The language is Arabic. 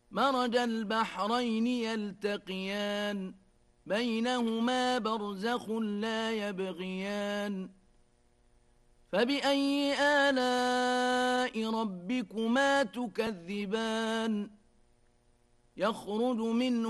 مرج البحرين يلتقيان بينهما برزخ لا يبغيان فبأي آلاء ربكما تكذبان يخرج منه